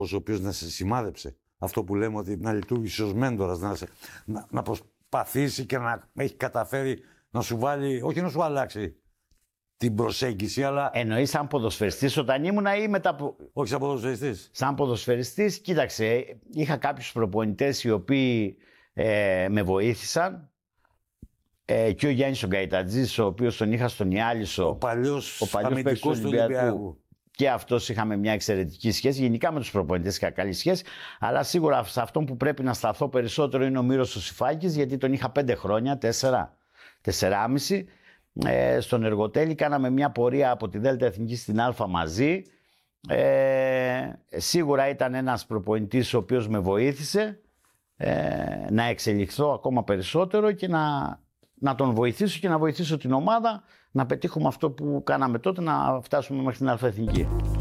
ο οποίος να σε σημάδεψε. Αυτό που λέμε ότι να λειτουργήσει ως μέντορας, να προσπαθήσει και να έχει καταφέρει να σου βάλει, όχι να σου αλλάξει την προσέγγιση, αλλά. Εννοείς σαν ποδοσφαιριστής όταν ήμουνα ή μετά που. Όχι σαν ποδοσφαιριστής. Σαν ποδοσφαιριστής, κοίταξε, είχα κάποιους προπονητές οι οποίοι με βοήθησαν. Και ο Γιάννης ο Γκαϊτατζής, ο οποίος τον είχα στον Ιάλισσο. Ο παλιός αμυντικός του Ολυμπιακού. Και αυτός είχαμε μια εξαιρετική σχέση. Γενικά με τους προπονητές είχα καλή σχέση. Αλλά σίγουρα σε αυτόν που πρέπει να σταθώ περισσότερο είναι ο Μύρος ο Σιφάκης, γιατί τον είχα 5 χρόνια, 4,5. Στον Εργοτέλη κάναμε μια πορεία από τη Δέλτα Εθνική στην Α μαζί. Σίγουρα ήταν ένας προπονητής ο οποίος με βοήθησε να εξελιχθώ ακόμα περισσότερο και να τον βοηθήσω και να βοηθήσω την ομάδα να πετύχουμε αυτό που κάναμε τότε, να φτάσουμε μέχρι την Α Εθνική.